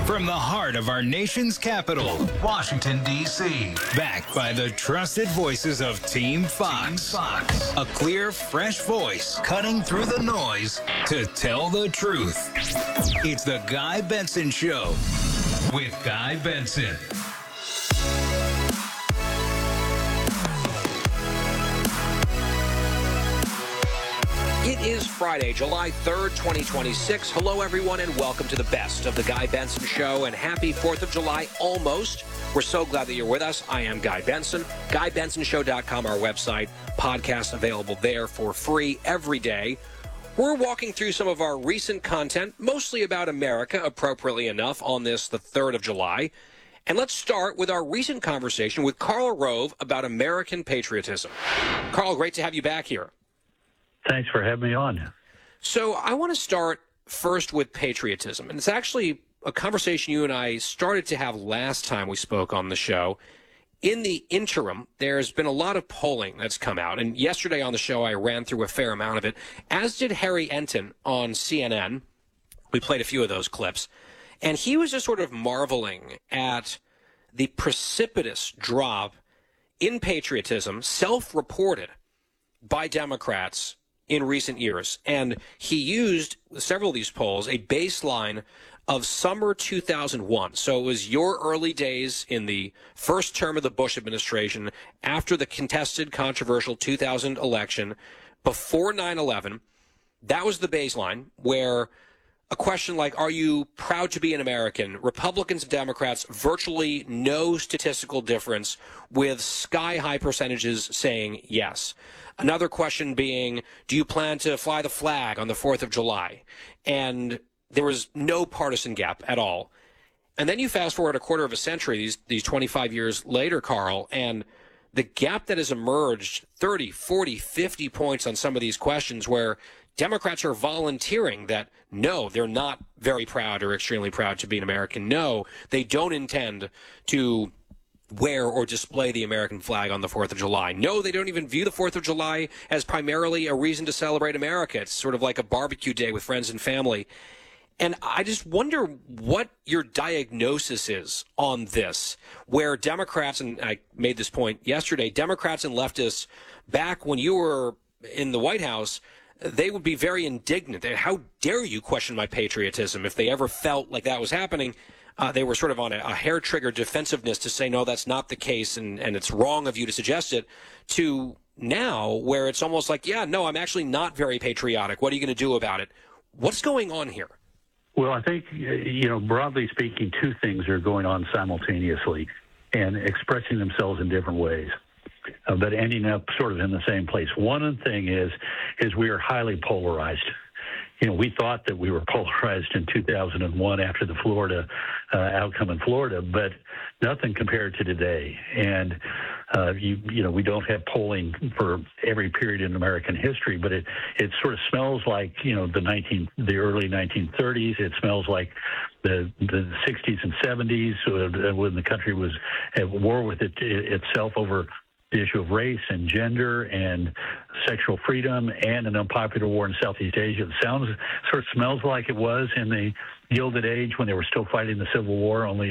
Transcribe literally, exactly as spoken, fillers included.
From the heart of our nation's capital, Washington, D C Backed by the trusted voices of Team Fox. Team Fox. A clear, fresh voice cutting through the noise to tell the truth. It's the Guy Benson Show with Guy Benson. It is Friday, July third, twenty twenty-six. Hello, everyone, and welcome to the best of the Guy Benson Show, and happy fourth of July almost. We're so glad that you're with us. I am Guy Benson. Guy Benson Show dot com, our website. Podcast available there for free every day. We're walking through some of our recent content, mostly about America, appropriately enough, on this, the third of July. And let's start with our recent conversation with Karl Rove about American patriotism. Karl, great to have you back here. Thanks for having me on. So I want to start first with patriotism. And it's actually a conversation you and I started to have last time we spoke on the show. In the interim, there's been a lot of polling that's come out. And yesterday on the show, I ran through a fair amount of it, as did Harry Enton on C N N. We played a few of those clips. And he was just sort of marveling at the precipitous drop in patriotism, self-reported by Democrats in recent years. And he used several of these polls, a baseline of summer two thousand one. So it was your early days in the first term of the Bush administration, after the contested, controversial two thousand election, before nine eleven. That was the baseline, where a question like, are you proud to be an American? Republicans and Democrats, virtually no statistical difference, with sky-high percentages saying yes. Another question being, do you plan to fly the flag on the fourth of July? And there was no partisan gap at all. And then you fast forward a quarter of a century, these, these twenty-five years later, Karl, and the gap that has emerged, thirty, forty, fifty points on some of these questions, where Democrats are volunteering that, no, they're not very proud or extremely proud to be an American. No, they don't intend to wear or display the American flag on the fourth of July. No, they don't even view the fourth of July as primarily a reason to celebrate America. It's sort of like a barbecue day with friends and family. And I just wonder what your diagnosis is on this, where Democrats, and I made this point yesterday, Democrats and leftists, back when you were in the White House, they would be very indignant. How dare you question my patriotism? If they ever felt like that was happening, uh, they were sort of on a, a hair-trigger defensiveness to say, no, that's not the case, and, and it's wrong of you to suggest it, to now where it's almost like, yeah, no, I'm actually not very patriotic. What are you going to do about it? What's going on here? Well, I think, you know, broadly speaking, two things are going on simultaneously and expressing themselves in different ways, uh, but ending up sort of in the same place. One thing is, is we are highly polarized. You know, we thought that we were polarized in two thousand one after the Florida uh, outcome in Florida, but nothing compared to today. And, uh, you, you know, we don't have polling for every period in American history, but it, it sort of smells like, you know, the nineteen, the early nineteen thirties. It smells like the, the sixties and seventies uh, when the country was at war with it, it, itself over the issue of race and gender and sexual freedom, and an unpopular war in Southeast Asia. It sounds, sort of smells like it was in the Gilded Age when they were still fighting the Civil War, only